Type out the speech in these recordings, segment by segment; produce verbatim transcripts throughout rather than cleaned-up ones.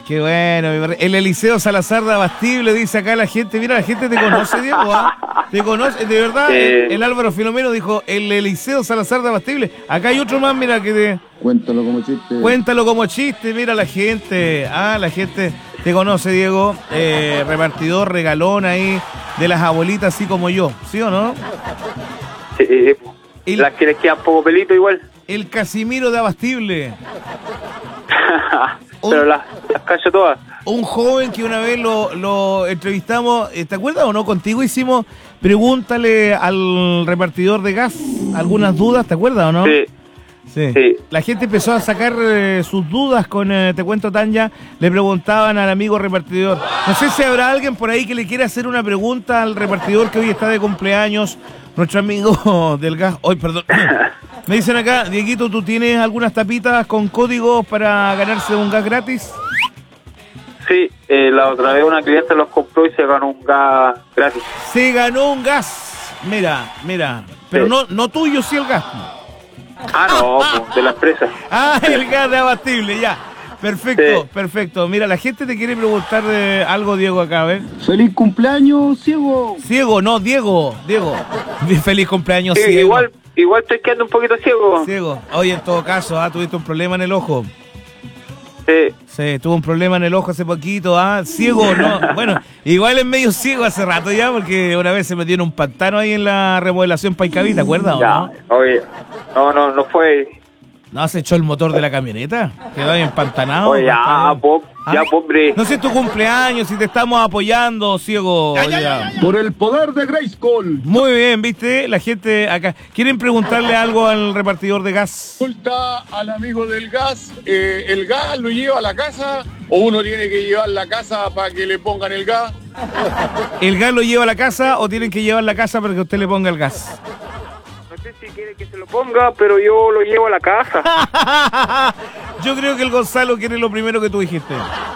Qué bueno, mi barri- el Eliseo Salazar de Abastible, dice acá la gente. Mira, la gente te conoce, Diego, ¿ah? Te conoce, de verdad. Eh. El, el Álvaro Filomeno dijo, el Eliseo Salazar de Abastible. Acá hay otro más, mira, que te... Cuéntalo como chiste. Cuéntalo como chiste, mira la gente. Ah, la gente te conoce, Diego. Eh, repartidor, regalón ahí de las abuelitas, así como yo. ¿Sí o no? Sí, eh, El- las que les quedan poco pelito igual. El Casimiro de Abastible. Un- Pero las, las callo todas. Un joven que una vez lo, lo entrevistamos, ¿te acuerdas o no? Contigo hicimos pregúntale al repartidor de gas algunas dudas, ¿te acuerdas o no? Sí. Sí. Sí. La gente empezó a sacar eh, sus dudas con, eh, te cuento Tanya, le preguntaban al amigo repartidor. No sé si habrá alguien por ahí que le quiera hacer una pregunta al repartidor que hoy está de cumpleaños, nuestro amigo del gas. Hoy, perdón. Me dicen acá, Dieguito, ¿tú tienes algunas tapitas con códigos para ganarse un gas gratis? Sí, eh, la otra vez una cliente los compró y se ganó un gas gratis. Se ganó un gas. Mira, mira. Pero Sí. no, no tuyo, sí el gas. Ah, no, pues, de la empresa. Ah, el gas de Abastible, ya. Perfecto, Sí. perfecto. Mira, la gente te quiere preguntar de algo, Diego, acá, a ver. ¡Feliz cumpleaños, ciego! Ciego, no, Diego, Diego. Feliz cumpleaños, Sí, ciego. igual, igual estoy quedando un poquito ciego. Ciego. Oye, en todo caso, ah, tuviste un problema en el ojo. Sí. Sí, tuvo un problema en el ojo hace poquito, ah, ciego, no. Bueno, igual es medio ciego hace rato ya, porque una vez se metió en un pantano ahí en la remodelación Paicabí, ¿te acuerdas o Ya, no? oye, no, no, no fue. No, se echó el motor de la camioneta. Quedó ahí empantanado. Oye, ya, empantanado. pop, ya, ¿Ah? pobre. No sé, es tu cumpleaños, si te estamos apoyando, ciego. Oye, ya. Por el poder de Grayskull. Muy bien, ¿viste? La gente acá. ¿Quieren preguntarle algo al repartidor de gas? Consulta al amigo del gas, eh, ¿el gas lo lleva a la casa o uno tiene que llevar la casa para que le pongan el gas? ¿El gas lo lleva a la casa o tienen que llevar la casa para que usted le ponga el gas? No sé si quiere que se lo ponga, pero yo lo llevo a la casa. Yo creo que el Gonzalo quiere lo primero que tú dijiste.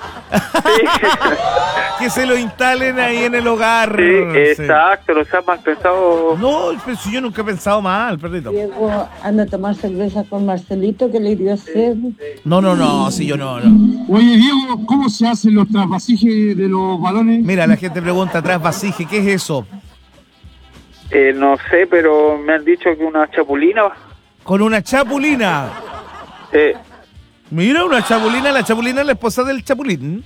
Que se lo instalen ahí en el hogar. Sí, Sí. exacto, los has mal pensado. No, pero si yo nunca he pensado mal, perrito. Diego anda a tomar cerveza con Marcelito que le dio sed. No, no, no, si yo no, no. Oye, Diego, ¿cómo se hacen los trasvasijes de los balones? Mira, la gente pregunta atrás, vasije, ¿qué es eso? Eh, no sé, pero me han dicho que una chapulina. Con una chapulina. Eh, Mira, una chapulina, la chapulina es la esposa del chapulín.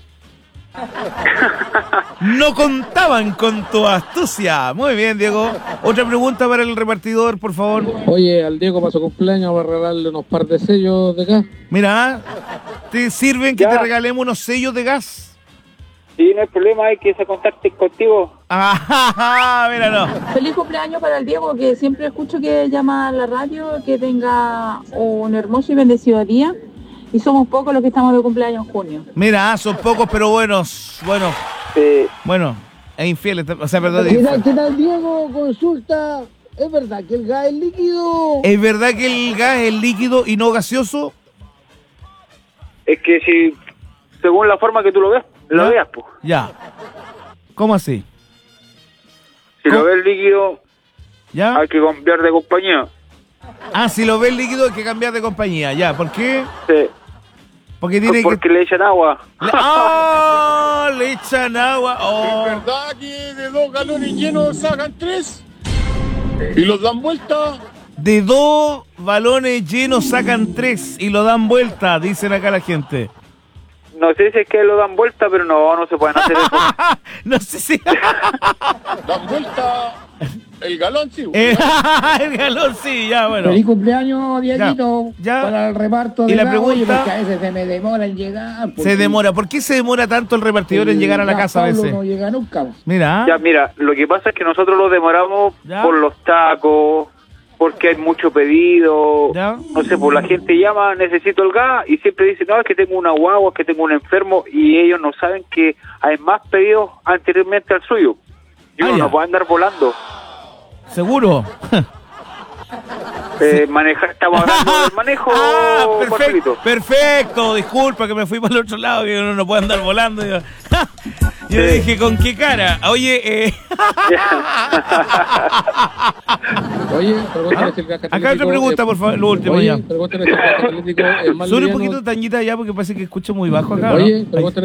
No contaban con tu astucia. Muy bien, Diego. Otra pregunta para el repartidor, por favor. Oye, al Diego para su cumpleaños va a regalarle unos par de sellos de gas. Mira, ¿te sirven que Ya. te regalemos unos sellos de gas? sí, no hay problema, hay que se contacten contigo. Ah, mira, no. Feliz cumpleaños para el Diego, que siempre escucho que llama a la radio, que tenga un hermoso y bendecido día. Y somos pocos los que estamos de cumpleaños en junio. Mira, son pocos, pero buenos. Bueno, Eh, bueno. Es infiel, o sea, perdón. es ¿Qué tal, infiel. qué tal, Diego? Consulta. ¿Es verdad que el gas es líquido? ¿Es verdad que el gas es líquido y no gaseoso? es que si, según la forma que tú lo ves, lo ¿Ya? veas, pues. Ya. ¿Cómo así? Si ¿Cómo? lo ves líquido, ¿Ya? hay que cambiar de compañía. Ah, si lo ves líquido hay que cambiar de compañía. Ya, ¿por qué? Sí, Porque tiene porque que... le echan agua. Le- ¡Ah! Le echan agua. Oh. ¿Es verdad que de dos galones llenos sacan tres? ¿Y los dan vuelta? De dos balones llenos sacan tres y lo dan vuelta, dicen acá la gente. No sé si es que lo dan vuelta, pero no, no se pueden hacer eso. No sé si... ¿Dan vuelta el galón, sí? Eh, el galón sí, ya, bueno. Feliz cumpleaños, Dieguito. Ya, ya. Para el reparto ¿Y de la gas, pregunta? oye, porque a veces se me demora en llegar. porque Se demora. ¿Por qué se demora tanto el repartidor en el llegar a la gas casa a Pablo veces? no llega nunca. Mira. Ya, mira, lo que pasa es que nosotros lo demoramos Ya. por los tacos, porque hay mucho pedido. Ya. No sé, pues la gente llama, necesito el gas, y siempre dice, no, es que tengo una guagua, es que tengo un enfermo, y ellos no saben que hay más pedidos anteriormente al suyo. Y Ah, uno ya. no puede andar volando. ¿Seguro? Eh, manejar, estamos hablando del manejo, Ah, perfecto, Marcelito. perfecto, disculpa que me fui para el otro lado, que uno no puede andar volando. Yo, yo Sí. dije, ¿con qué cara? Oye, eh, Oye, pregúntale si el gas acá catalítico otra pregunta, es- por favor, lo último Oye, ya. pregúntale si el gas catalítico es más Sube un liviano. poquito Tañita ya porque parece que escucho muy bajo acá, ¿no? Oye, Ahí. pregúntale